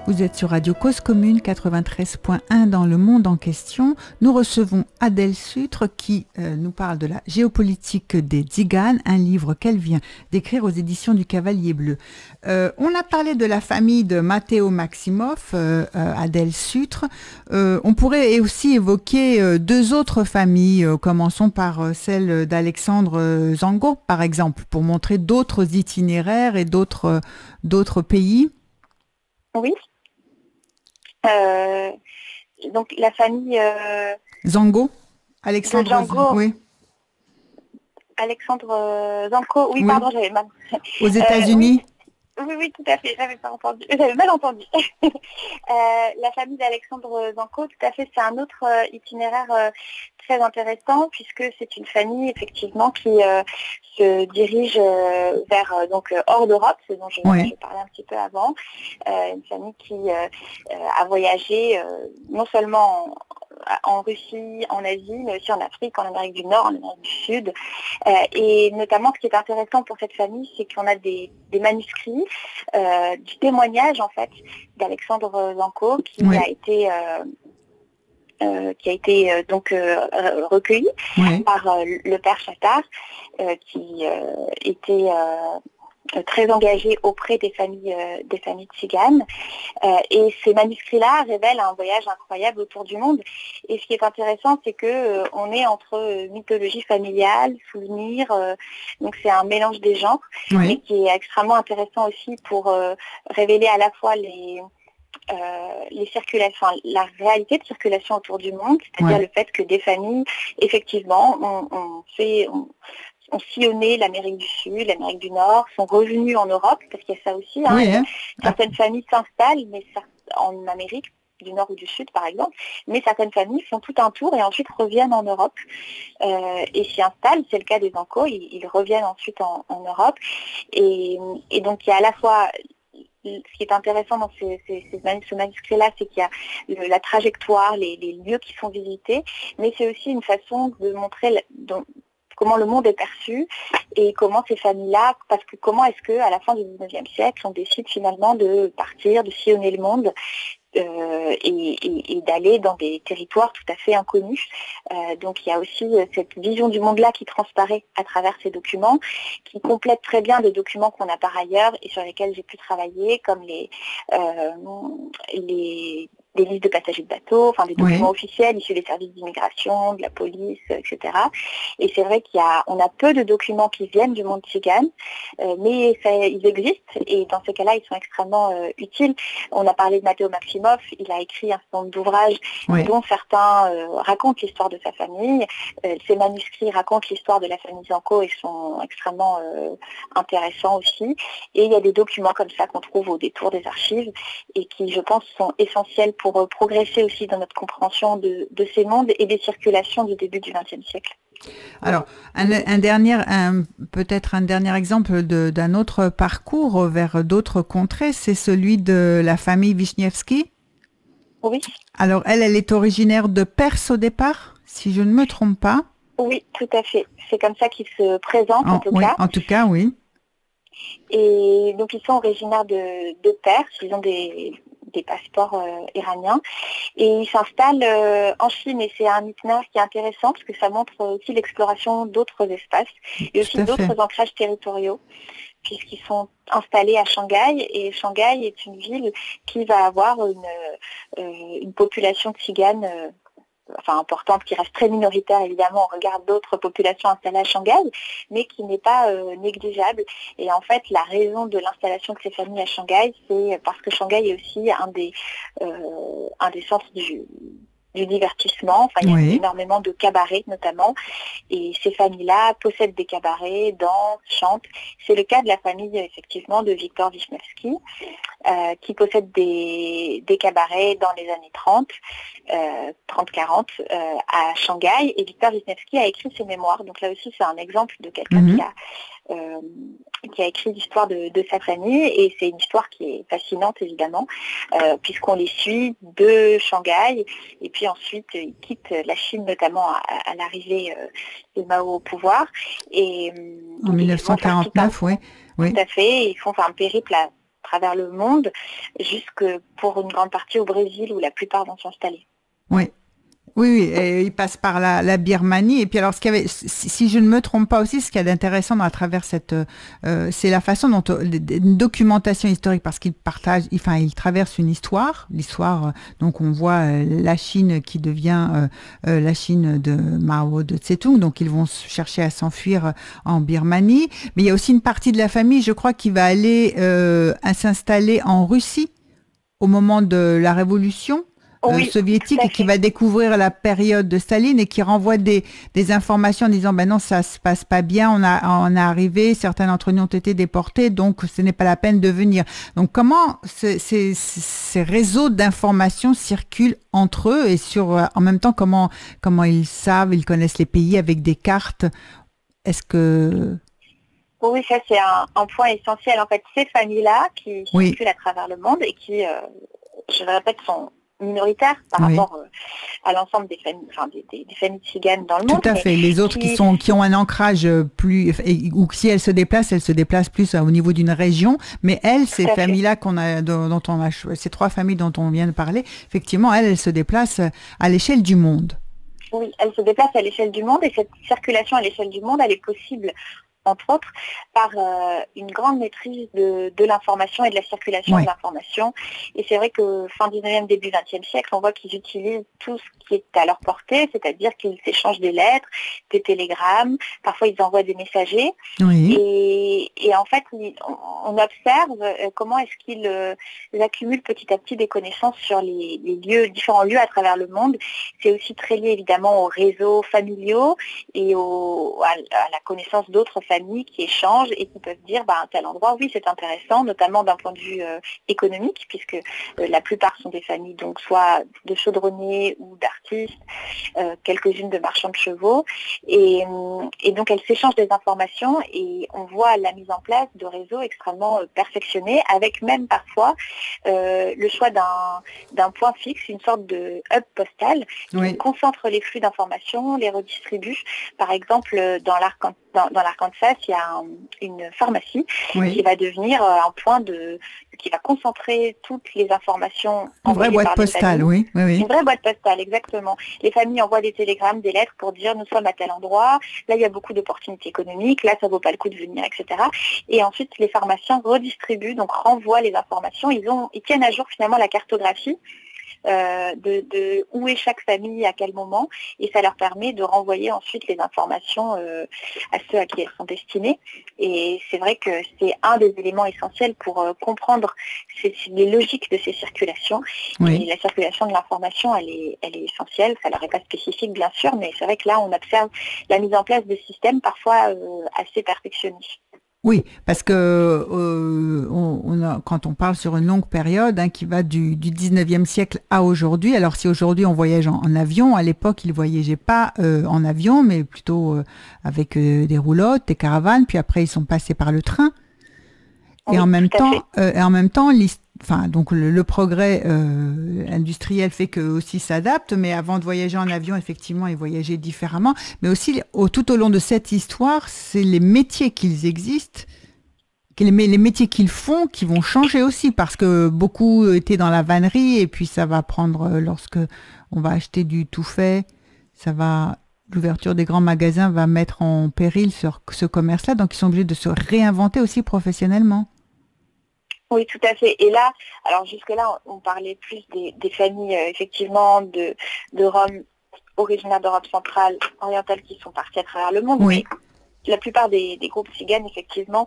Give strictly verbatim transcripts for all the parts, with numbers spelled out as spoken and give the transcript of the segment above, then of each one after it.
Vous êtes sur Radio Cause Commune quatre-vingt-treize point un dans le monde en question. Nous recevons Adèle Sutre qui euh, nous parle de la géopolitique des Tziganes, un livre qu'elle vient d'écrire aux éditions du Cavalier Bleu. Euh, on a parlé de la famille de Matteo Maximoff, euh, euh, Adèle Sutre. Euh, on pourrait aussi évoquer euh, deux autres familles. Euh, commençons par euh, celle d'Alexandre euh, Zango, par exemple, pour montrer d'autres itinéraires et d'autres, euh, d'autres pays. Oui. Euh, donc la famille euh, Zango, de Alexandre, Z- Django, oui, Alexandre euh, Zanco, oui, oui, pardon, j'avais mal. aux Euh, oui, États-Unis. oui, oui, tout à fait, j'avais pas entendu, j'avais mal entendu. Euh, la famille d'Alexandre Zanco, tout à fait, c'est un autre euh, itinéraire euh, très intéressant puisque c'est une famille effectivement qui euh, se dirige euh, vers euh, donc euh, hors d'Europe, ce dont je, Oui, je parlais un petit peu avant. Euh, une famille qui euh, euh, a voyagé euh, non seulement en, en Russie, en Asie, mais aussi en Afrique, en Amérique du Nord, en Amérique du Sud. Euh, et notamment, ce qui est intéressant pour cette famille, c'est qu'on a des, des manuscrits, euh, du témoignage en fait d'Alexandre Zanco qui oui, a été euh, euh, qui a été euh, donc euh, recueilli oui, par euh, le père Chattard, euh, qui euh, était euh, très engagé auprès des familles euh, des familles tziganes. Euh, et ces manuscrits-là révèlent un voyage incroyable autour du monde. Et ce qui est intéressant, c'est que euh, on est entre euh, mythologie familiale, souvenirs, euh, donc c'est un mélange des genres, mais oui, qui est extrêmement intéressant aussi pour euh, révéler à la fois les euh, les circulations, enfin, la réalité de circulation autour du monde, c'est-à-dire oui, le fait que des familles, effectivement, ont, ont fait, ont, ont sillonné l'Amérique du Sud, l'Amérique du Nord, sont revenus en Europe, parce qu'il y a ça aussi, hein, oui, et hein. Ah, certaines familles s'installent, mais en Amérique du Nord ou du Sud, par exemple, mais certaines familles font tout un tour et ensuite reviennent en Europe euh, et s'y installent. C'est le cas des Zanco, ils, ils reviennent ensuite en, en Europe. Et, et donc, il y a à la fois ce qui est intéressant dans ces, ces, ces manus, ce manuscrit-là, c'est qu'il y a le, la trajectoire, les, les lieux qui sont visités, mais c'est aussi une façon de montrer la, donc, comment le monde est perçu et comment ces familles-là, parce que comment est-ce qu'à la fin du dix-neuvième siècle, on décide finalement de partir, de sillonner le monde euh, et, et, et d'aller dans des territoires tout à fait inconnus. Euh, donc il y a aussi cette vision du monde-là qui transparaît à travers ces documents, qui complète très bien des documents qu'on a par ailleurs et sur lesquels j'ai pu travailler, comme les, euh, les des listes de passagers de bateaux, enfin des documents oui, officiels issus des services d'immigration, de la police, et cetera. Et c'est vrai qu'il y a, on a peu de documents qui viennent du monde tzigane, euh, mais ça, ils existent et dans ces cas-là, ils sont extrêmement euh, utiles. On a parlé de Matteo Maximoff, il a écrit un certain nombre d'ouvrages oui. dont certains euh, racontent l'histoire de sa famille. Euh, ces manuscrits racontent l'histoire de la famille Zanco et sont extrêmement euh, intéressants aussi. Et il y a des documents comme ça qu'on trouve au détour des archives et qui, je pense, sont essentiels pour euh, progresser aussi dans notre compréhension de, de ces mondes et des circulations du début du vingtième siècle. Alors, un, un dernier, un, peut-être un dernier exemple de, d'un autre parcours vers d'autres contrées, c'est celui de la famille Wisniewski. Oui, Alors, elle, elle est originaire de Perse au départ, si je ne me trompe pas. oui, tout à fait. C'est comme ça qu'ils se présentent en En, tout oui, cas. en tout cas, oui. Et donc ils sont originaires de, de Perse, ils ont des, des passeports euh, iraniens. Et ils s'installent euh, en Chine et c'est un itinéraire qui est intéressant parce que ça montre aussi l'exploration d'autres espaces et aussi Tout à fait. d'autres ancrages territoriaux puisqu'ils sont installés à Shanghai et Shanghai est une ville qui va avoir une, euh, une population tzigane euh, enfin importante, qui reste très minoritaire évidemment on regarde d'autres populations installées à Shanghai, mais qui n'est pas euh, négligeable. Et en fait, la raison de l'installation de ces familles à Shanghai, c'est parce que Shanghai est aussi un des, euh, un des centres du, du divertissement. Enfin, il y a Oui. énormément de cabarets notamment, et ces familles-là possèdent des cabarets, dansent, chantent. C'est le cas de la famille effectivement de Victor Wisniewski, euh, qui possède des, des cabarets dans les années trente, euh, trente quarante euh, à Shanghai. Et Victor Wisniewski a écrit ses mémoires. Donc là aussi, c'est un exemple de quelqu'un Mm-hmm. qui a Euh, qui a écrit l'histoire de, de sa famille et c'est une histoire qui est fascinante évidemment euh, puisqu'on les suit de Shanghai et puis ensuite ils quittent la Chine notamment à, à l'arrivée euh, de Mao au pouvoir et En euh, ils vont faire tout un mille neuf cent quarante-neuf, oui. Oui. tout à fait, ils font un périple à travers le monde, jusque pour une grande partie au Brésil où la plupart vont s'installer. Oui. Oui, oui, et il passe par la, la Birmanie. Et puis alors, ce qu'il y avait, si, si je ne me trompe pas aussi, ce qu'il y a d'intéressant à travers cette, euh, c'est la façon dont euh, une documentation historique, parce qu'il partage, enfin, il traverse une histoire, l'histoire. Euh, donc, on voit euh, la Chine qui devient euh, euh, la Chine de Mao de Tse-tung. Donc, ils vont chercher à s'enfuir euh, en Birmanie. Mais il y a aussi une partie de la famille, je crois, qui va aller euh, à s'installer en Russie au moment de la Révolution euh, Oui, tout soviétique à et qui fait. va découvrir la période de Staline et qui renvoie des, des informations en disant ben non, ça se passe pas bien, on a on est arrivé, certains d'entre nous ont été déportés, donc ce n'est pas la peine de venir. Donc comment ces, ces, ces réseaux d'informations circulent entre eux et sur euh, en même temps comment comment ils savent, ils connaissent les pays avec des cartes. Est-ce que Oui, ça c'est un, un point essentiel. En fait, ces familles-là qui oui, circulent à travers le monde et qui, euh, je le répète, sont minoritaires par oui. rapport euh, à l'ensemble des familles, enfin des, des, des familles tziganes dans le Tout monde, à mais fait. Les autres qui qui, sont qui ont un ancrage plus et- ou que si elles se déplacent, elles se déplacent plus au niveau d'une région. Mais elles, ces tout à fait. familles-là qu'on a dont, dont on a cho- ces trois familles dont on vient de parler, effectivement, elles, elles se déplacent à l'échelle du monde. Oui, elles se déplacent à l'échelle du monde et cette circulation à l'échelle du monde, elle est possible entre autres, par euh, une grande maîtrise de, de l'information et de la circulation de Ouais. l'information. Et c'est vrai que fin dix-neuvième, début vingtième siècle, on voit qu'ils utilisent tout ce qui est à leur portée, c'est-à-dire qu'ils s'échangent des lettres, des télégrammes, parfois ils envoient des messagers. Oui. Et, et en fait, on, on observe euh, comment est-ce qu'ils euh, accumulent petit à petit des connaissances sur les, les lieux, différents lieux à travers le monde. C'est aussi très lié évidemment aux réseaux familiaux et au, à, à la connaissance d'autres familles qui échangent et qui peuvent dire bah, à un tel endroit, oui, c'est intéressant, notamment d'un point de vue euh, économique, puisque euh, la plupart sont des familles, donc soit de chaudronniers ou d'artistes, euh, quelques-unes de marchands de chevaux. Et, et donc, elles s'échangent des informations et on voit la mise en place de réseaux extrêmement euh, perfectionnés, avec même parfois euh, le choix d'un, d'un point fixe, une sorte de hub postal qui Oui. concentre les flux d'informations, les redistribue. Par exemple, dans l'Arkansas, dans, dans l'Arkansas, il y a un, une pharmacie Oui. qui va devenir un point de, qui va concentrer toutes les informations Une vraie envoyées boîte par les postale, familles. oui. Oui, oui. Une vraie boîte postale, exactement. Les familles envoient des télégrammes, des lettres pour dire nous sommes à tel endroit, là il y a beaucoup d'opportunités économiques, là ça vaut pas le coup de venir, et cetera. Et ensuite les pharmaciens redistribuent, donc renvoient les informations. Ils ont, ils tiennent à jour finalement la cartographie. Euh, de, de où est chaque famille à quel moment, et ça leur permet de renvoyer ensuite les informations euh, à ceux à qui elles sont destinées. Et c'est vrai que c'est un des éléments essentiels pour euh, comprendre ces, les logiques de ces circulations. Oui. Et la circulation de l'information, elle est, elle est essentielle. Ça leur est pas spécifique, bien sûr, mais c'est vrai que là, on observe la mise en place de systèmes parfois euh, assez perfectionnés. Oui, parce que euh, on, on a, quand on parle sur une longue période hein, qui va du, du dix-neuvième siècle à aujourd'hui, alors si aujourd'hui on voyage en, en avion, à l'époque ils ne voyageaient pas euh, en avion, mais plutôt euh, avec euh, des roulottes, des caravanes, puis après ils sont passés par le train. Et Oui, en même tout à fait. temps, euh, et en même temps, enfin, donc le, le progrès euh, industriel fait qu'eux aussi s'adaptent, mais avant de voyager en avion, effectivement, ils voyageaient différemment. Mais aussi, au, tout au long de cette histoire, c'est les métiers qu'ils existent, les, les métiers qu'ils font qui vont changer aussi, parce que beaucoup étaient dans la vannerie, et puis ça va prendre, lorsque on va acheter du tout fait, ça va... L'ouverture des grands magasins va mettre en péril ce, ce commerce-là, donc ils sont obligés de se réinventer aussi professionnellement. Oui, tout à fait. Et là, alors jusque-là, on parlait plus des, des familles, euh, effectivement, de, de Roms originaires d'Europe centrale, orientale, qui sont partis à travers le monde, mais Oui. la plupart des, des groupes tziganes, effectivement,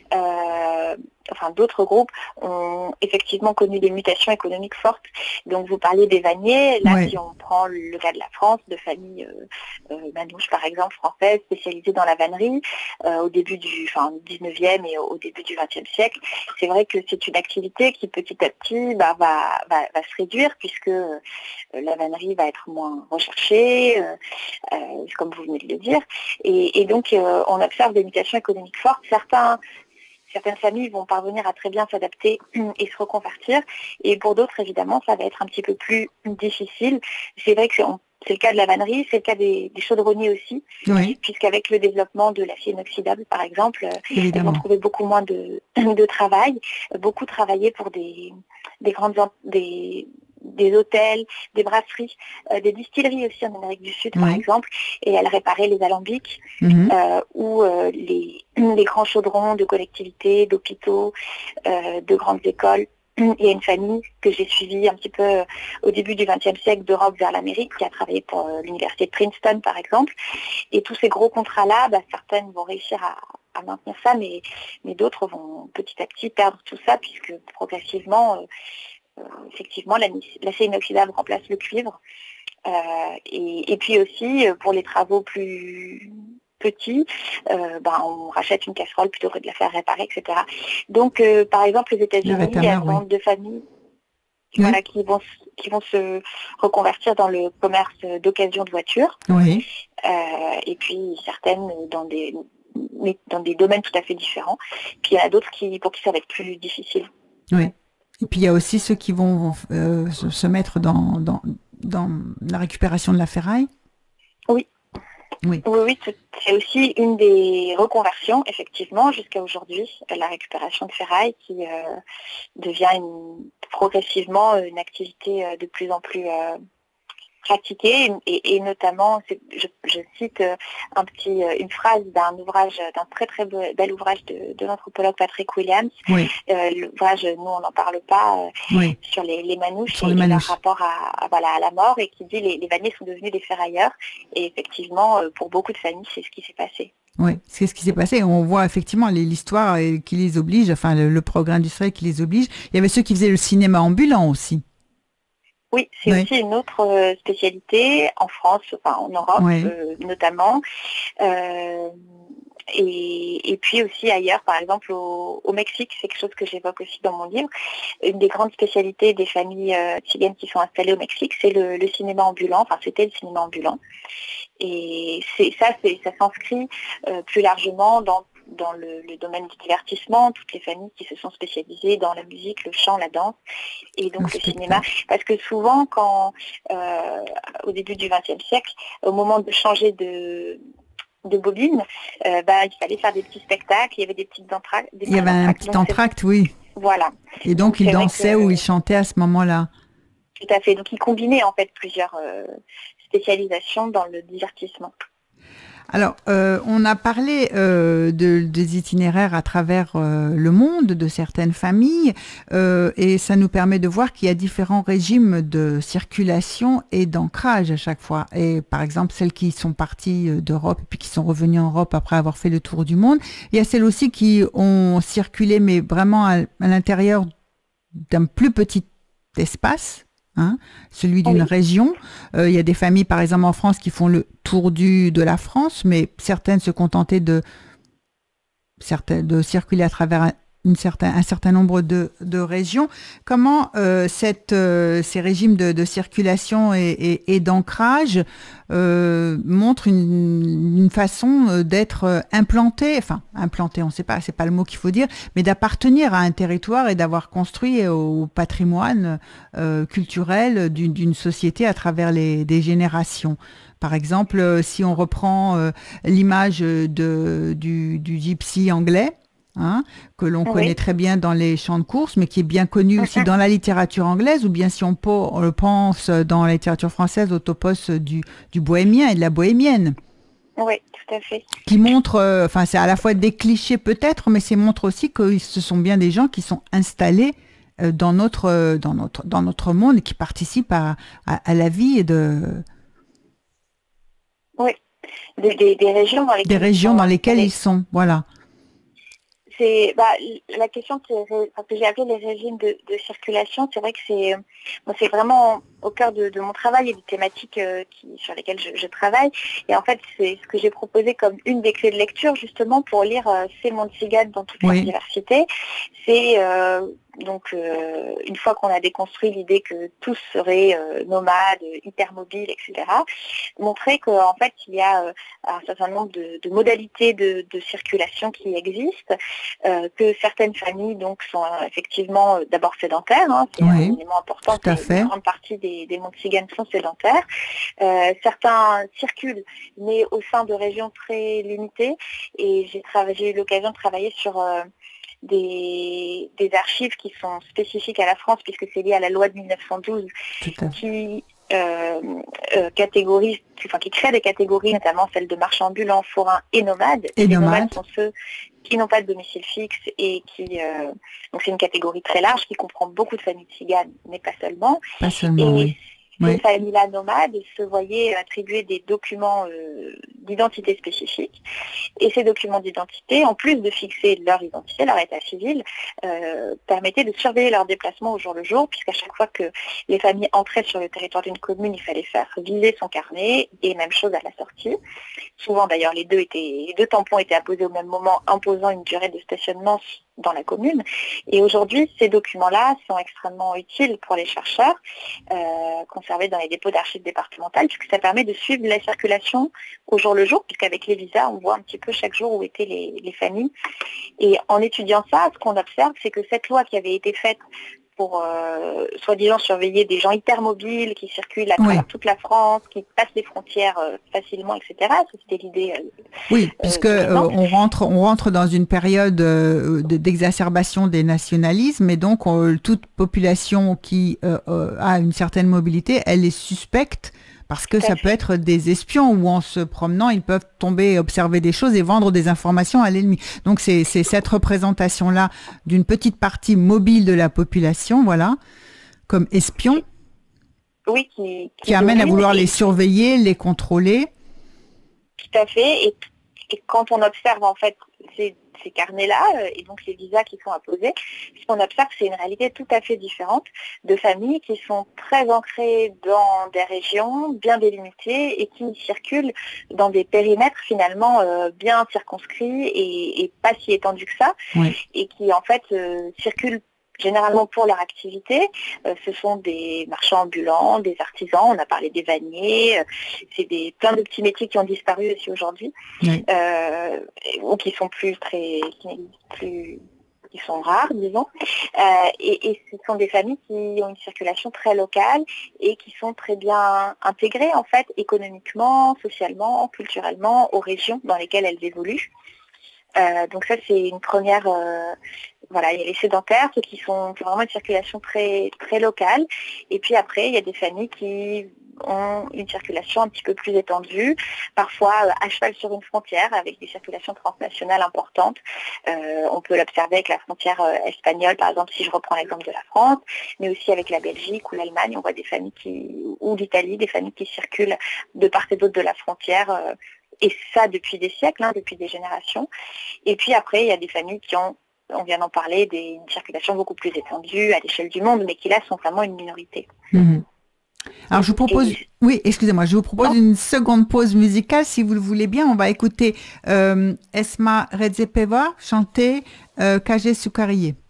euh, enfin d'autres groupes, ont effectivement connu des mutations économiques fortes. Donc vous parliez des vanniers, là Oui. si on prend le cas de la France, de familles euh, euh, manouches par exemple, françaises, spécialisées dans la vannerie, euh, au début du enfin, dix-neuvième et au début du vingtième siècle, c'est vrai que c'est une activité qui petit à petit bah, va, va, va se réduire puisque euh, la vannerie va être moins recherchée, euh, euh, comme vous venez de le dire. Et, et donc, euh, on observe des mutations économiques fortes. Certains, certaines familles vont parvenir à très bien s'adapter et se reconvertir. Et pour d'autres, évidemment, ça va être un petit peu plus difficile. C'est vrai qu'on c'est le cas de la vannerie, c'est le cas des, des chaudronniers aussi, oui. puisqu'avec le développement de l'acier inoxydable, par exemple, Évidemment. ils ont trouvé beaucoup moins de, de travail, beaucoup travaillaient pour des, des grandes des, des hôtels, des brasseries, euh, des distilleries aussi en Amérique du Sud, par oui. exemple, et elles réparaient les alambics Mm-hmm. euh, ou euh, les, les grands chaudrons de collectivités, d'hôpitaux, euh, de grandes écoles. Il y a une famille que j'ai suivie un petit peu euh, au début du vingtième siècle d'Europe vers l'Amérique, qui a travaillé pour euh, l'université de Princeton, par exemple. Et tous ces gros contrats-là, bah, certaines vont réussir à, à maintenir ça, mais, mais d'autres vont petit à petit perdre tout ça, puisque progressivement, euh, euh, effectivement, l'acier inoxydable remplace le cuivre. Euh, et, et puis aussi, pour les travaux plus petits, euh, ben, on rachète une casserole plutôt que de la faire réparer, et cetera. Donc, euh, par exemple, aux États-Unis, il y a un certain nombre de familles oui. voilà, qui, vont, qui vont se reconvertir dans le commerce d'occasion de voitures. Oui. Euh, et puis certaines dans des, dans des domaines tout à fait différents. Puis il y en a d'autres qui, pour qui ça va être plus difficile. Oui. Et puis il y a aussi ceux qui vont euh, se mettre dans, dans, dans la récupération de la ferraille. Oui. Oui, oui, oui, c'est aussi une des reconversions, effectivement, jusqu'à aujourd'hui, la récupération de ferraille qui euh, devient une, progressivement une activité de plus en plus euh, pratiquée et, et notamment, je, je cite un petit, une phrase d'un ouvrage, d'un très très bel ouvrage de, de l'anthropologue Patrick Williams. Oui. Euh, l'ouvrage, nous on n'en parle pas, euh, oui. sur les, les manouches sur et, les manouches. et leur rapport à, à, voilà, à la mort, et qui dit les, les vanniers sont devenus des ferrailleurs. Et effectivement, pour beaucoup de familles, c'est ce qui s'est passé. Oui, c'est ce qui s'est passé. On voit effectivement l'histoire qui les oblige, enfin le, le progrès industriel qui les oblige. Il y avait ceux qui faisaient le cinéma ambulant aussi. Oui, c'est oui. aussi une autre spécialité en France, enfin en Europe oui. euh, notamment. Euh, et, et puis aussi ailleurs, par exemple au, au Mexique, c'est quelque chose que j'évoque aussi dans mon livre. Une des grandes spécialités des familles euh, tziganes qui sont installées au Mexique, c'est le, le cinéma ambulant, enfin c'était le cinéma ambulant. Et c'est, ça, c'est, ça s'inscrit euh, plus largement dans, dans le, le domaine du divertissement, toutes les familles qui se sont spécialisées dans la musique, le chant, la danse et donc le, le cinéma. Parce que souvent, quand euh, au début du vingtième siècle, au moment de changer de de bobine, euh, bah, il fallait faire des petits spectacles, il y avait des petites entractes. Il y avait un petit entracte, oui. Voilà. Et donc, donc ils dansaient que, ou ils chantaient à ce moment-là. Tout à fait. Donc ils combinaient en fait plusieurs euh, spécialisations dans le divertissement. Alors, euh, on a parlé euh, de, des itinéraires à travers euh, le monde, de certaines familles, euh, et ça nous permet de voir qu'il y a différents régimes de circulation et d'ancrage à chaque fois. Et par exemple, celles qui sont parties d'Europe et puis qui sont revenues en Europe après avoir fait le tour du monde, il y a celles aussi qui ont circulé, mais vraiment à, à l'intérieur d'un plus petit espace. Hein, celui d'une oui. région. Euh, il y a des familles, par exemple en France, qui font le tour du, de la France, mais certaines se contentaient de, certaines, de circuler à travers un, une certain, un certain nombre de, de régions. Comment euh, cette, euh, ces régimes de, de circulation et, et, et d'ancrage euh, montrent une, une façon d'être implanté, enfin implanté, on ne sait pas, c'est pas le mot qu'il faut dire, mais d'appartenir à un territoire et d'avoir construit au patrimoine euh, culturel d'une, d'une société à travers les des générations. Par exemple, si on reprend euh, l'image de, du, du gypsy anglais, Hein, que l'on oui. connaît très bien dans les champs de course, mais qui est bien connu aussi dans la littérature anglaise, ou bien si on, po- on le pense dans la littérature française au topos du, du bohémien et de la bohémienne. Oui, tout à fait. Qui montre, euh, enfin c'est à la fois des clichés peut-être, mais c'est montre aussi que ce sont bien des gens qui sont installés euh, dans, notre, euh, dans, notre, dans notre monde et qui participent à, à, à la vie de... Oui, des, des, des régions dans lesquelles, des régions ils, sont dans lesquelles ils sont, voilà. C'est bah, la question que, que j'ai appelée les régimes de, de circulation, c'est vrai que c'est, bon, c'est vraiment au cœur de, de mon travail et des thématiques euh, qui, sur lesquelles je, je travaille. Et en fait, c'est ce que j'ai proposé comme une des clés de lecture justement pour lire euh, Ces mondes tziganes dans toute leur oui. diversité. C'est euh, donc euh, une fois qu'on a déconstruit l'idée que tous seraient euh, nomades, hypermobiles, et cetera, montrer qu'en fait il y a euh, un certain nombre de, de modalités de, de circulation qui existent, euh, que certaines familles donc sont euh, effectivement euh, d'abord sédentaires, hein, c'est oui, un élément important, c'est une grande partie des, des mondes tziganes sont sédentaires. Euh, certains circulent, mais au sein de régions très limitées, et j'ai, tra- j'ai eu l'occasion de travailler sur euh, Des, des archives qui sont spécifiques à la France, puisque c'est lié à la loi de mille neuf cent douze, qui euh, euh, catégorise, enfin qui crée des catégories, notamment celles de marchands ambulants, forains et nomades. Et les nomades. nomades sont ceux qui n'ont pas de domicile fixe et qui euh, donc c'est une catégorie très large qui comprend beaucoup de familles tziganes, mais pas seulement. Pas seulement, et oui. Ces oui. familles-là nomades se voyaient attribuer des documents euh, d'identité spécifiques. Et ces documents d'identité, en plus de fixer leur identité, leur état civil, euh, permettaient de surveiller leurs déplacements au jour le jour, puisqu'à chaque fois que les familles entraient sur le territoire d'une commune, il fallait faire viser son carnet, et même chose à la sortie. Souvent d'ailleurs, les deux, étaient, les deux tampons étaient apposés au même moment, imposant une durée de stationnement dans la commune. Et aujourd'hui, ces documents-là sont extrêmement utiles pour les chercheurs, euh, conservés dans les dépôts d'archives départementales, puisque ça permet de suivre la circulation au jour le jour, puisqu'avec les visas, on voit un petit peu chaque jour où étaient les, les familles. Et en étudiant ça, ce qu'on observe, c'est que cette loi qui avait été faite pour, euh, soi-disant, surveiller des gens hypermobiles qui circulent à travers oui. toute la France, qui passent les frontières euh, facilement, et cetera. Ça, c'était l'idée. Euh, oui, puisque euh, on rentre, on rentre dans une période euh, d'exacerbation des nationalismes, et donc on, toute population qui euh, euh, a une certaine mobilité, elle est suspecte. Parce que ça peut être des espions où en se promenant, ils peuvent tomber, observer des choses et vendre des informations à l'ennemi. Donc c'est, c'est cette représentation-là d'une petite partie mobile de la population, voilà, comme espions, oui, qui, qui, qui amène à vouloir les surveiller, les contrôler. Tout à fait. Et, et quand on observe en fait ces, ces carnets-là et donc les visas qui sont apposés, ce qu'on observe, c'est une réalité tout à fait différente de familles qui sont très ancrées dans des régions bien délimitées et qui circulent dans des périmètres finalement euh, bien circonscrits et, et pas si étendus que ça, oui. et qui en fait euh, circulent généralement pour leur activité. Euh, ce sont des marchands ambulants, des artisans, on a parlé des vanniers, euh, c'est des, plein de petits métiers qui ont disparu aussi aujourd'hui, oui. euh, ou qui sont plus très, qui, plus, qui sont rares, disons. Euh, et, et ce sont des familles qui ont une circulation très locale et qui sont très bien intégrées en fait, économiquement, socialement, culturellement, aux régions dans lesquelles elles évoluent. Euh, donc ça c'est une première, euh, voilà, il y a les sédentaires, ceux qui sont qui ont vraiment une circulation très très locale, et puis après il y a des familles qui ont une circulation un petit peu plus étendue, parfois euh, à cheval sur une frontière avec des circulations transnationales importantes. Euh, on peut l'observer avec la frontière euh, espagnole, par exemple, si je reprends l'exemple de la France, mais aussi avec la Belgique ou l'Allemagne, on voit des familles qui, ou l'Italie, des familles qui circulent de part et d'autre de la frontière. Euh, Et ça depuis des siècles, hein, depuis des générations. Et puis après, il y a des familles qui ont, on vient d'en parler, des, une circulation beaucoup plus étendue à l'échelle du monde, mais qui là sont vraiment une minorité. Mmh. Alors je vous propose, Et... oui, excusez-moi, je vous propose non. une seconde pause musicale, si vous le voulez bien. On va écouter euh, Esma Redzepeva chanter euh, Kaje Sukariye.